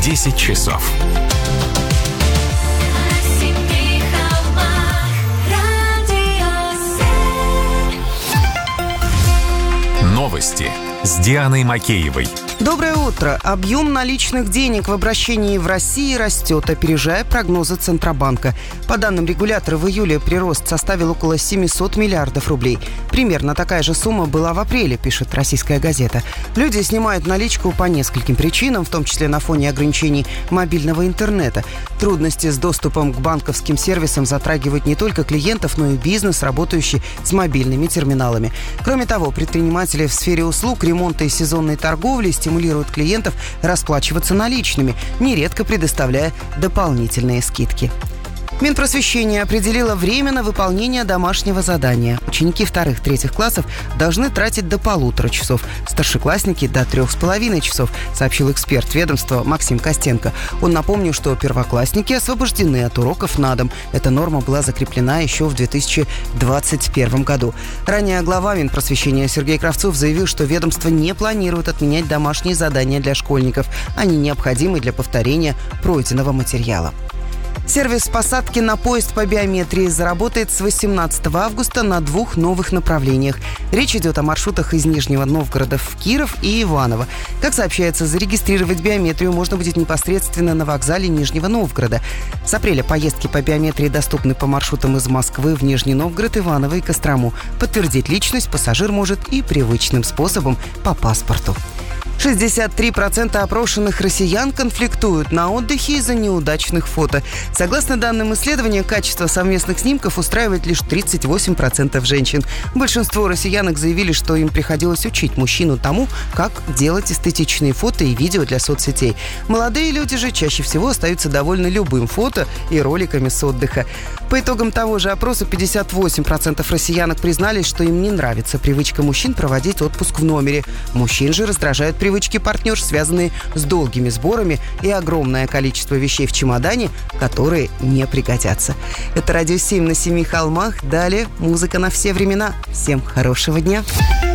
10 часов. Новости с Дианой Макеевой. Доброе утро. Объем наличных денег в обращении в России растет, опережая прогнозы Центробанка. По данным регулятора, в июле прирост составил около 700 миллиардов рублей. Примерно такая же сумма была в апреле, пишет «Российская газета». Люди снимают наличку по нескольким причинам, в том числе на фоне ограничений мобильного интернета. Трудности с доступом к банковским сервисам затрагивают не только клиентов, но и бизнес, работающий с мобильными терминалами. Кроме того, предприниматели в сфере услуг, ремонта и сезонной торговли стимулируют клиентов расплачиваться наличными, нередко предоставляя дополнительные скидки. Минпросвещение определило время на выполнение домашнего задания. Ученики 2-3 классов должны тратить до 1,5 часов, старшеклассники – до 3,5 часов, сообщил эксперт ведомства Максим Костенко. Он напомнил, что первоклассники освобождены от уроков на дом. Эта норма была закреплена еще в 2021 году. Ранее глава Минпросвещения Сергей Кравцов заявил, что ведомство не планирует отменять домашние задания для школьников. Они необходимы для повторения пройденного материала. Сервис посадки на поезд по биометрии заработает с 18 августа на 2 новых направлениях. Речь идет о маршрутах из Нижнего Новгорода в Киров и Иваново. Как сообщается, зарегистрировать биометрию можно будет непосредственно на вокзале Нижнего Новгорода. С апреля поездки по биометрии доступны по маршрутам из Москвы в Нижний Новгород, Иваново и Кострому. Подтвердить личность пассажир может и привычным способом по паспорту. 63% опрошенных россиян конфликтуют на отдыхе из-за неудачных фото. Согласно данным исследования, качество совместных снимков устраивает лишь 38% женщин. Большинство россиянок заявили, что им приходилось учить мужчину тому, как делать эстетичные фото и видео для соцсетей. Молодые люди же чаще всего остаются довольны любым фото и роликами с отдыха. По итогам того же опроса 58% россиянок признались, что им не нравится привычка мужчин проводить отпуск в номере. Мужчин же раздражают привычки партнерш, связанные с долгими сборами и огромное количество вещей в чемодане, которые не пригодятся. Это «Радио 7 на 7 холмах». Далее музыка на все времена. Всем хорошего дня.